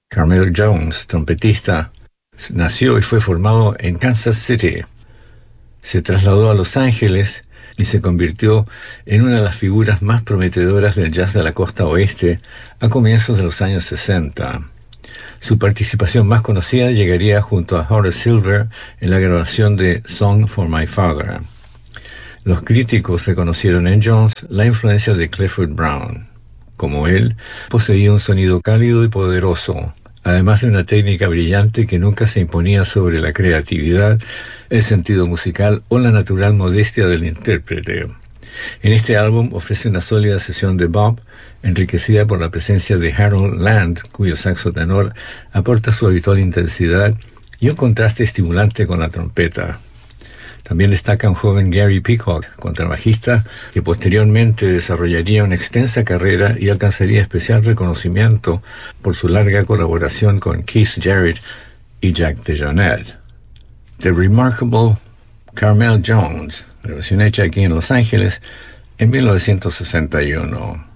Carmel Jones, trompetista, nació y fue formado en Kansas City. Se trasladó a Los Ángeles y se convirtió en una de las figuras más prometedoras del jazz de la costa oeste a comienzos de los años 60. Su participación más conocida llegaría junto a Horace Silver en la grabación de Song for My Father. Los críticos reconocieron en Jones la influencia de Clifford Brown. Como él, poseía un sonido cálido y poderoso, además de una técnica brillante que nunca se imponía sobre la creatividad, el sentido musical o la natural modestia del intérprete. En este álbum ofrece una sólida sesión de bop, enriquecida por la presencia de Harold Land, cuyo saxo tenor aporta su habitual intensidad y un contraste estimulante con la trompeta. También destaca un joven Gary Peacock, contrabajista, que posteriormente desarrollaría una extensa carrera y alcanzaría especial reconocimiento por su larga colaboración con Keith Jarrett y Jack DeJohnette. The Remarkable Carmel Jones, grabación hecha aquí en Los Ángeles en 1961.